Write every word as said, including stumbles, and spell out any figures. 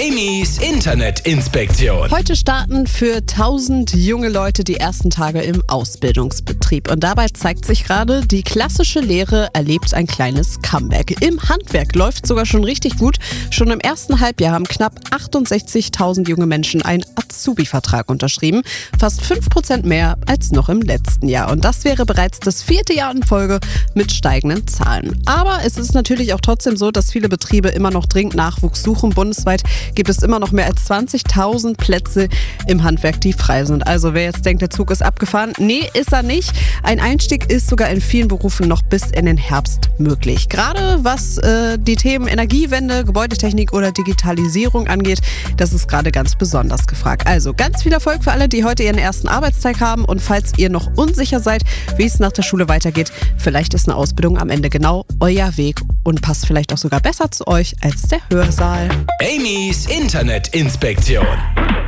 Amy's Internetinspektion. Heute starten für tausend junge Leute die ersten Tage im Ausbildungsbetrieb. Und dabei zeigt sich gerade, die klassische Lehre erlebt ein kleines Comeback. Im Handwerk läuft sogar schon richtig gut. Schon im ersten Halbjahr haben knapp achtundsechzigtausend junge Menschen einen Azubi-Vertrag unterschrieben. Fast fünf Prozent mehr als noch im letzten Jahr. Und das wäre bereits das vierte Jahr in Folge mit steigenden Zahlen. Aber es ist natürlich auch trotzdem so, dass viele Betriebe immer noch dringend Nachwuchs suchen. Bundesweit gibt es immer noch mehr als zwanzigtausend Plätze im Handwerk, die frei sind. Also wer jetzt denkt, der Zug ist abgefahren, nee, ist er nicht. Ein Einstieg ist sogar in vielen Berufen noch bis in den Herbst möglich. Gerade was äh, die Themen Energiewende, Gebäudetechnik oder Digitalisierung angeht, das ist gerade ganz besonders gefragt. Also ganz viel Erfolg für alle, die heute ihren ersten Arbeitstag haben. Und falls ihr noch unsicher seid, wie es nach der Schule weitergeht, vielleicht ist eine Ausbildung am Ende genau euer Weg und passt vielleicht auch sogar besser zu euch als der Hörsaal. Amy's Internetinspektion.